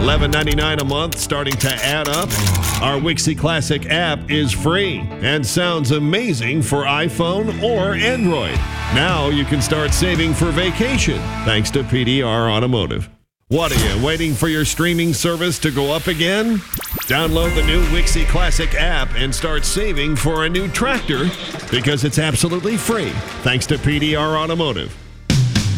$11.99 a month, starting to add up. Our Wixie Classic app is free and sounds amazing for iPhone or Android. Now you can start saving for vacation thanks to PDR Automotive. What are you, waiting for your streaming service to go up again? Download the new Wixie Classic app and start saving for a new tractor because it's absolutely free thanks to PDR Automotive.